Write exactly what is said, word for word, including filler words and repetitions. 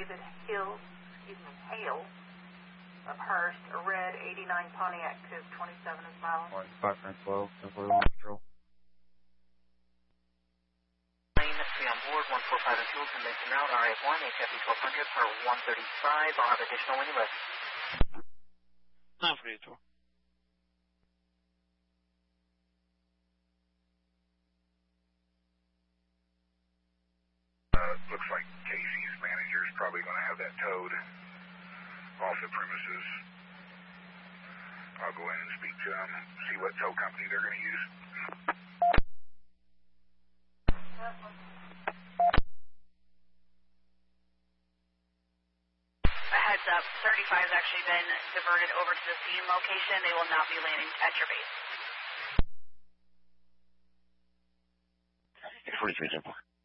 David Hill, excuse me, Hale of Hurst, a red eighty-nine Pontiac Coupe, twenty-seven is miles. One, five, nine, twelve, ten forty-one, control. Be on board, one four five and fuel, commencing route, R F one, H F E twelve hundred per one thirty-five. I'll have additional when you list. nine forty-two. Uh, looks like Casey's manager is probably going to have that towed off the premises. I'll go in and speak to them, see what tow company they're going to use. A heads up, thirty-five has actually been diverted over to the scene location. They will not be landing at your base. forty-three, Temple.